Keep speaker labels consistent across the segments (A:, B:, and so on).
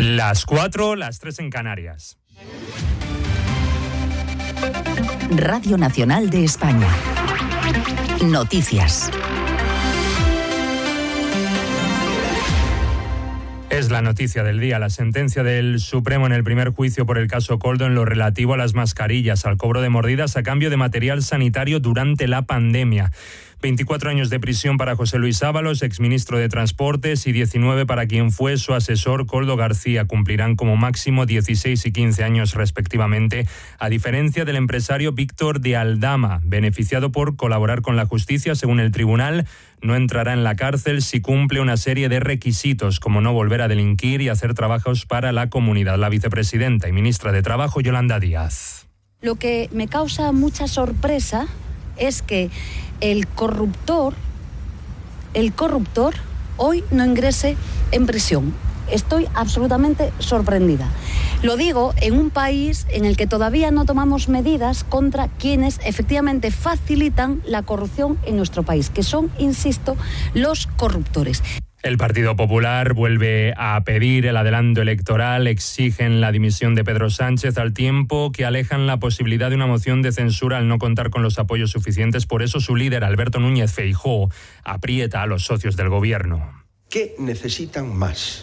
A: Las 4, las 3 en Canarias.
B: Radio Nacional de España. Noticias.
A: Es la noticia del día, la sentencia del Supremo en el primer juicio por el caso Koldo en lo relativo a las mascarillas, al cobro de mordidas a cambio de material sanitario durante la pandemia. 24 años de prisión para José Luis Ábalos, exministro de Transportes, y 19 para quien fue su asesor, Koldo García. Cumplirán como máximo 16 y 15 años respectivamente, a diferencia del empresario Víctor de Aldama, beneficiado por colaborar con la justicia. Según el tribunal, no entrará en la cárcel si cumple una serie de requisitos, como no volver a delinquir y hacer trabajos para la comunidad. La vicepresidenta y ministra de Trabajo, Yolanda Díaz.
C: Lo que me causa mucha sorpresa es que el corruptor hoy no ingrese en prisión. Estoy absolutamente sorprendida. Lo digo en un país en el que todavía no tomamos medidas contra quienes efectivamente facilitan la corrupción en nuestro país, que son, insisto, los corruptores.
A: El Partido Popular vuelve a pedir el adelanto electoral, exigen la dimisión de Pedro Sánchez, al tiempo que alejan la posibilidad de una moción de censura al no contar con los apoyos suficientes. Por eso su líder, Alberto Núñez Feijóo, aprieta a los socios del gobierno.
D: ¿Qué necesitan más?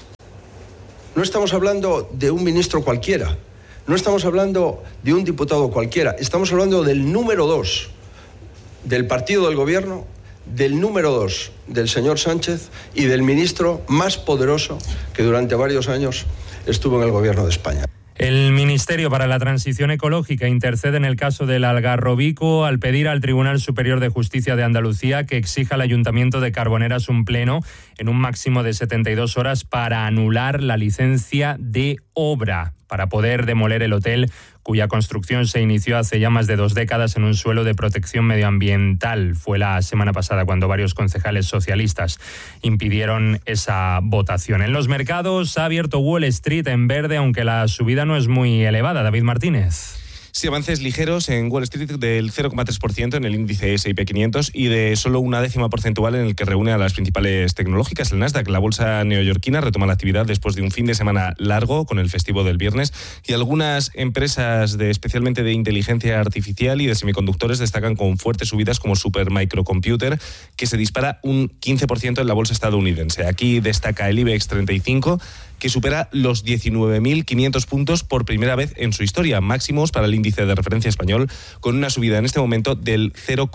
D: No estamos hablando de un ministro cualquiera, no estamos hablando de un diputado cualquiera, estamos hablando del número 2 del partido del gobierno, del número 2 del señor Sánchez y del ministro más poderoso que durante varios años estuvo en el gobierno de España.
A: El Ministerio para la Transición Ecológica intercede en el caso del Algarrobico al pedir al Tribunal Superior de Justicia de Andalucía que exija al Ayuntamiento de Carboneras un pleno en un máximo de 72 horas para anular la licencia de obra para poder demoler el hotel, cuya construcción se inició hace ya más de 2 décadas en un suelo de protección medioambiental. Fue la semana pasada cuando varios concejales socialistas impidieron esa votación. En los mercados ha abierto Wall Street en verde, aunque la subida no es muy elevada. David Martínez.
E: Sí, avances ligeros en Wall Street del 0,3% en el índice S&P 500 y de solo 0,1 porcentual en el que reúne a las principales tecnológicas. El Nasdaq, la bolsa neoyorquina, retoma la actividad después de un fin de semana largo con el festivo del viernes, y algunas empresas especialmente de inteligencia artificial y de semiconductores destacan con fuertes subidas, como Supermicrocomputer, que se dispara un 15% en la bolsa estadounidense. Aquí destaca el IBEX 35, que supera los 19.500 puntos por primera vez en su historia, máximos para el índice de referencia español, con una subida en este momento del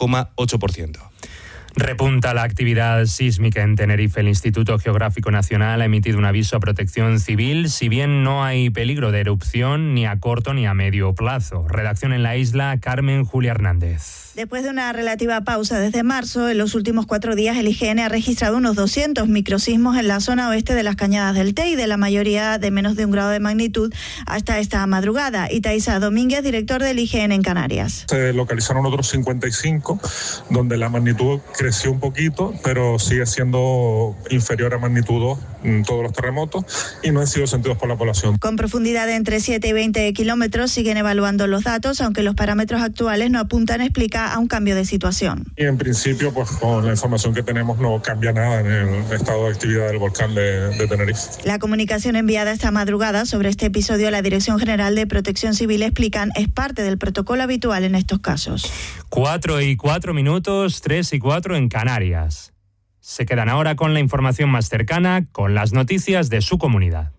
E: 0,8%.
A: Repunta la actividad sísmica en Tenerife. El Instituto Geográfico Nacional ha emitido un aviso a protección civil, si bien no hay peligro de erupción ni a corto ni a medio plazo. Redacción en la isla, Carmen Julia Hernández.
F: Después de una relativa pausa desde marzo, en los últimos 4 días el IGN ha registrado unos 200 microsismos en la zona oeste de las Cañadas del Tei, de la mayoría de menos de 1 grado de magnitud hasta esta madrugada. Itaiza Domínguez, director del IGN en Canarias.
G: Se localizaron otros 55, donde la magnitud creció un poquito, pero sigue siendo inferior a magnitud 2 en todos los terremotos y no han sido sentidos por la población.
F: Con profundidad de entre 7 y 20 kilómetros siguen evaluando los datos, aunque los parámetros actuales no apuntan a explicar a un cambio de situación.
G: Y en principio, pues con la información que tenemos no cambia nada en el estado de actividad del volcán de Tenerife.
F: La comunicación enviada esta madrugada sobre este episodio a la Dirección General de Protección Civil, explican, es parte del protocolo habitual en estos casos.
A: 4:04, 3:04 en Canarias. Se quedan ahora con la información más cercana, con las noticias de su comunidad.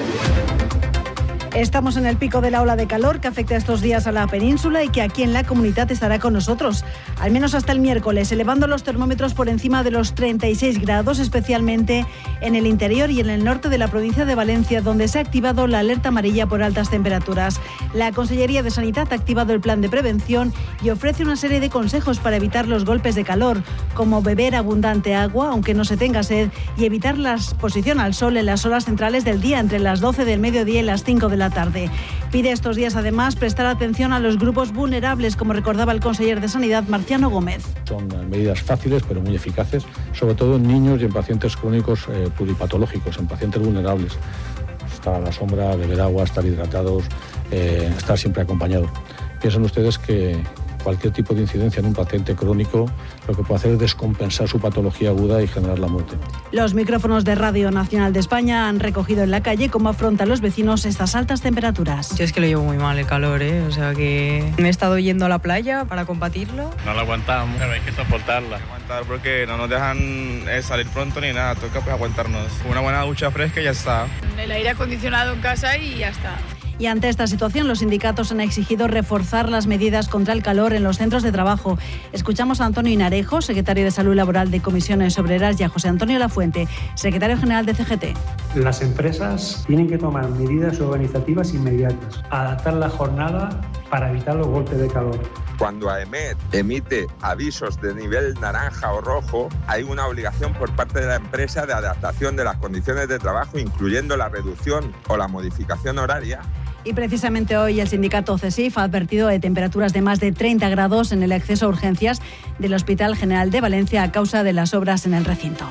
H: Estamos en el pico de la ola de calor que afecta estos días a la península y que aquí en la comunidad estará con nosotros, al menos hasta el miércoles, elevando los termómetros por encima de los 36 grados, especialmente en el interior y en el norte de la provincia de Valencia, donde se ha activado la alerta amarilla por altas temperaturas. La Consellería de Sanidad ha activado el plan de prevención y ofrece una serie de consejos para evitar los golpes de calor, como beber abundante agua, aunque no se tenga sed, y evitar la exposición al sol en las horas centrales del día, entre las 12 del mediodía y las 5 de la tarde. Pide estos días además prestar atención a los grupos vulnerables, como recordaba el consejero de Sanidad, Marciano Gómez.
I: Son medidas fáciles pero muy eficaces, sobre todo en niños y en pacientes crónicos pluripatológicos, en pacientes vulnerables. Estar a la sombra, beber agua, estar hidratados, estar siempre acompañados. Piensen ustedes que cualquier tipo de incidencia en un paciente crónico, lo que puede hacer es descompensar su patología aguda y generar la muerte.
H: Los micrófonos de Radio Nacional de España han recogido en la calle cómo afrontan los vecinos estas altas temperaturas.
J: Yo es que lo llevo muy mal el calor, o sea que me he estado yendo a la playa para combatirlo.
K: No lo aguantamos, pero hay que soportarla. Aguantar porque no nos dejan salir pronto ni nada, toca pues aguantarnos. Una buena ducha fresca y ya está.
L: El aire acondicionado en casa y ya está.
H: Y ante esta situación, los sindicatos han exigido reforzar las medidas contra el calor en los centros de trabajo. Escuchamos a Antonio Inarejo, secretario de Salud Laboral de Comisiones Obreras, y a José Antonio Lafuente, secretario general de CGT.
M: Las empresas tienen que tomar medidas organizativas inmediatas, adaptar la jornada para evitar los golpes de calor.
N: Cuando AEMET emite avisos de nivel naranja o rojo, hay una obligación por parte de la empresa de adaptación de las condiciones de trabajo, incluyendo la reducción o la modificación horaria.
H: Y precisamente hoy el sindicato CESIF ha advertido de temperaturas de más de 30 grados en el acceso a urgencias del Hospital General de Valencia a causa de las obras en el recinto.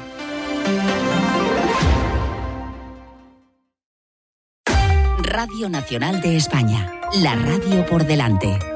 B: Radio Nacional de España, la radio por delante.